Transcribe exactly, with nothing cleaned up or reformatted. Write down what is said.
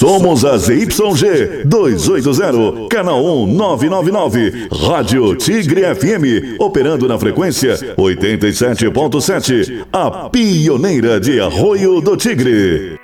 Somos a Z Y G duzentos e oitenta, canal um nove nove nove, Rádio Tigre F M, operando na frequência oitenta e sete ponto sete, a pioneira de Arroio do Tigre.